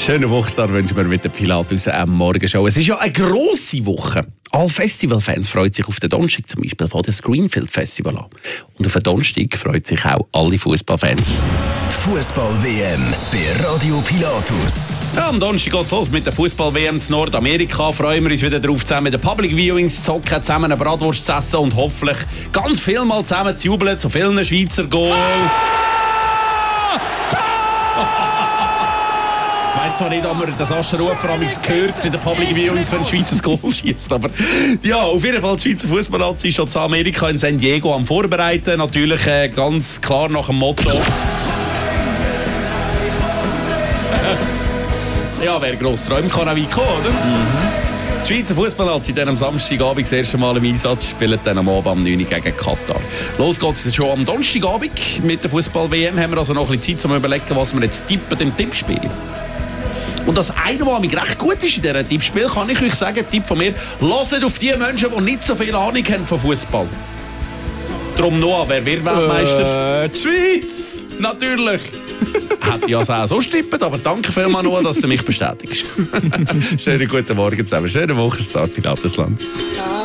Schönen Wochenstart wünschen wir mit der Pilatus am Morgenshow. Es ist ja eine grosse Woche. Alle Festivalfans freuen sich auf den Donnerstag zum Beispiel von das Greenfield Festival an. Und auf den Donnerstag freuen sich auch alle Fußballfans. Fußball-WM bei Radio Pilatus. Ja, am Donnerstag geht's los mit der Fußball-WM in Nordamerika. Freuen wir uns wieder darauf, zusammen mit den Public Viewings zu zocken, zusammen eine Bratwurst zu essen und hoffentlich ganz viel mal zusammen zu jubeln zu vielen Schweizer Goal. Ich weiß zwar nicht, ob man das Ascherrufer gehört in den Public Viewings, wenn die Schweiz ein Goal schießt. Aber ja, auf jeden Fall, die Schweizer Fußballnazi ist schon zu Amerika in San Diego am Vorbereiten. Natürlich ganz klar nach dem Motto. Ja, wer gross träumen kann, auch weit kommen, oder? Die Schweizer Fußballnazi sind am Samstagabend das erste Mal im Einsatz, spielen dann am Abend am 9 Uhr gegen Katar. Los geht's schon am Donnerstagabend mit der Fußball-WM. Haben wir also noch ein bisschen Zeit, um zu überlegen, was wir jetzt tippen im Tippspiel. Und das eine, was mich recht gut ist in diesem Tippspiel, kann ich euch sagen, Tipp von mir, hört auf die Menschen, die nicht so viel Ahnung haben von Fußball. Darum Noah, wer wird Weltmeister? Die Schweiz! Natürlich! Hätte ich also auch so stippen, aber danke vielmals Noah, dass du mich bestätigst. Schönen guten Morgen zusammen, schönen Wochenstart, Pilatusland.